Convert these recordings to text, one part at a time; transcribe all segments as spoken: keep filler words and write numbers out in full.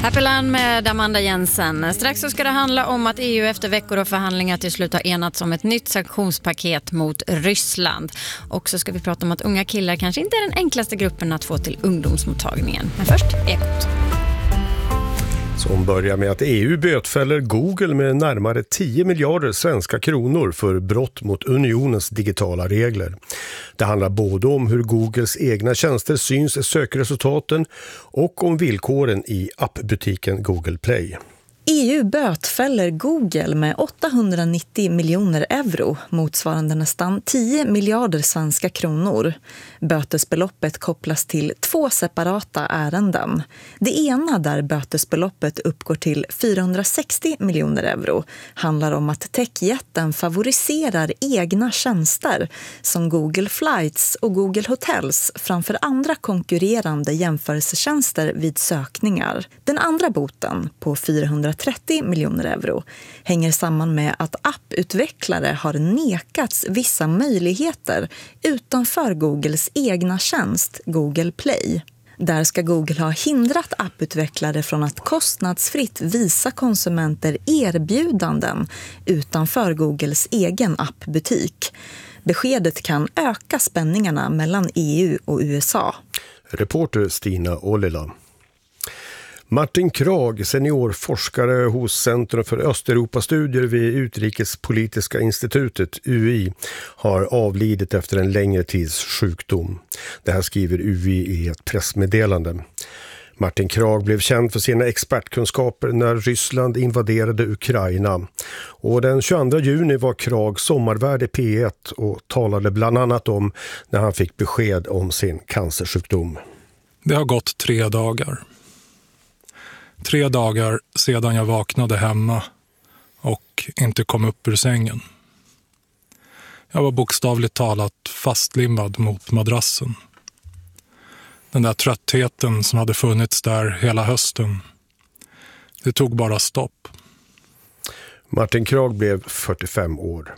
Happyland med Amanda Jensen. Strax så ska det handla om att E U efter veckor av förhandlingar till slut har enats om ett nytt sanktionspaket mot Ryssland. Och så ska vi prata om att unga killar kanske inte är den enklaste gruppen att få till ungdomsmottagningen. Men först, Ekot. Som börjar med att E U bötfäller Google med närmare tio miljarder svenska kronor för brott mot unionens digitala regler. Det handlar både om hur Googles egna tjänster syns i sökresultaten och om villkoren i appbutiken Google Play. E U bötfäller Google med åttahundranittio miljoner euro, motsvarande nästan tio miljarder svenska kronor. Bötesbeloppet kopplas till två separata ärenden. Det ena, där bötesbeloppet uppgår till fyrahundrasextio miljoner euro, handlar om att techjätten favoriserar egna tjänster som Google Flights och Google Hotels framför andra konkurrerande jämförelsetjänster vid sökningar. Den andra boten, på fyrahundratrettio miljoner euro, hänger samman med att apputvecklare har nekats vissa möjligheter utanför Googles egna tjänst Google Play. Där ska Google ha hindrat apputvecklare från att kostnadsfritt visa konsumenter erbjudanden utanför Googles egen appbutik. Beskedet kan öka spänningarna mellan E U och U S A. Reporter Stina Ålila. Martin Krag, seniorforskare hos Centrum för Östeuropastudier vid Utrikespolitiska institutet U I, har avlidit efter en längre tids sjukdom. Det här skriver U I i ett pressmeddelande. Martin Krag blev känd för sina expertkunskaper när Ryssland invaderade Ukraina. Och den tjugoandra juni var Krag sommarvärd i P ett och talade bland annat om när han fick besked om sin cancersjukdom. Det har gått tre dagar. Tre dagar sedan jag vaknade hemma och inte kom upp ur sängen. Jag var bokstavligt talat fastlimmad mot madrassen. Den där tröttheten som hade funnits där hela hösten, det tog bara stopp. Martin Krag blev fyrtiofem år.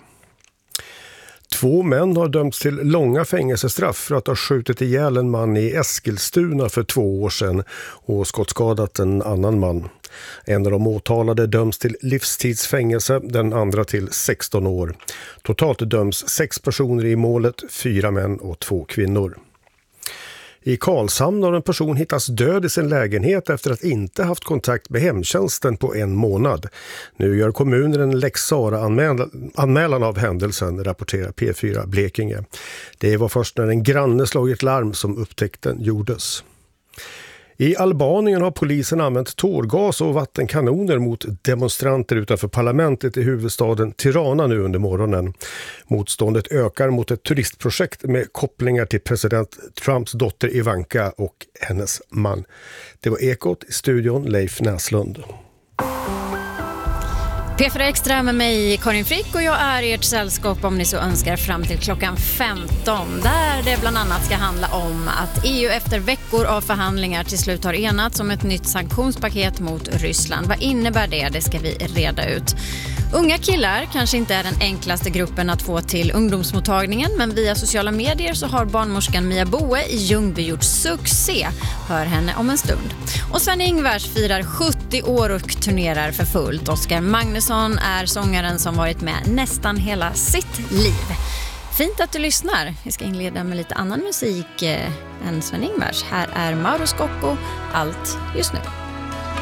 Två män har dömts till långa fängelsestraff för att ha skjutit ihjäl en man i Eskilstuna för två år sedan och skottskadat en annan man. En av de åtalade döms till livstidsfängelse, den andra till sexton år. Totalt döms sex personer i målet, fyra män och två kvinnor. I Karlshamn har en person hittats död i sin lägenhet efter att inte haft kontakt med hemtjänsten på en månad. Nu gör kommunen en Lex Sara-anmälan av händelsen, rapporterar P fyra Blekinge. Det var först när en granne slagit larm som upptäckten gjordes. I Albanien har polisen använt tårgas och vattenkanoner mot demonstranter utanför parlamentet i huvudstaden Tirana nu under morgonen. Motståndet ökar mot ett turistprojekt med kopplingar till president Trumps dotter Ivanka och hennes man. Det var Ekot, i studion Leif Näslund. P fyra Extra med mig, Karin Frick, och jag är ert sällskap om ni så önskar fram till klockan femton, där det bland annat ska handla om att E U efter veckor av förhandlingar till slut har enats om ett nytt sanktionspaket mot Ryssland. Vad innebär det? Det ska vi reda ut. Unga killar kanske inte är den enklaste gruppen att få till ungdomsmottagningen, men via sociala medier så har barnmorskan Mia Boe i Ljungby gjort succé. Hör henne om en stund. Och Sven-Ingvars firar sjuttio år och turnerar för fullt. Oskar Magnusson är sångaren som varit med nästan hela sitt liv. Fint att du lyssnar. Vi ska inleda med lite annan musik eh, än Sven-Ingvars. Här är Mauro Scocco, Allt just nu.